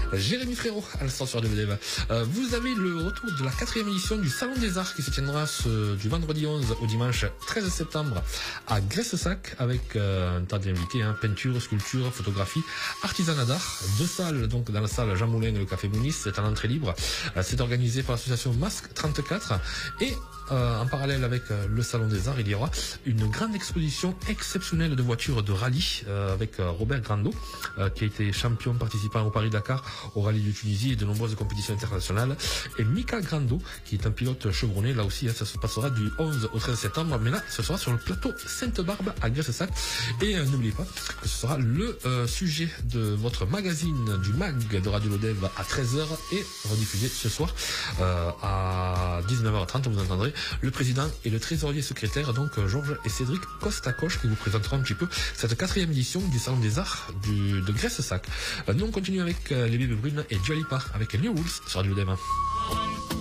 Jérémy Frérot, à l'instant sur DVDV. Vous avez le retour de la 4e édition du Salon des Arts qui se tiendra du vendredi 11 au dimanche 13 septembre à Graissac avec un tas d'invités, peinture, sculpture, photographie, artisanat d'art. 2 salles, donc dans la salle Jean Moulin et le Café Mounis, c'est en entrée libre. C'est organisé par l'association Masque 34 et en parallèle avec le Salon des Arts, il y aura une grande exposition exceptionnelle de voitures de rallye avec Robert Grando, qui a été champion participant au Paris-Dakar, au rallye de Tunisie et de nombreuses compétitions internationales, et Mika Grando, qui est un pilote chevronné. Là aussi, ça se passera du 11 au 13 septembre, mais là, ce sera sur le plateau Sainte-Barbe à Graissac. Et n'oubliez pas que ce sera le sujet de votre magazine, du MAG de Radio Lodev à 13h et rediffusé ce soir à 19h30. Vous entendrez le président et le trésorier secrétaire, donc Georges et Cédric Costacoche, qui vous présenteront un petit peu cette 4e édition du Salon des Arts de Graissac. Nous on continue avec les Bébés Brunes et Dua Lipa avec New Rules sur Radio Lodev.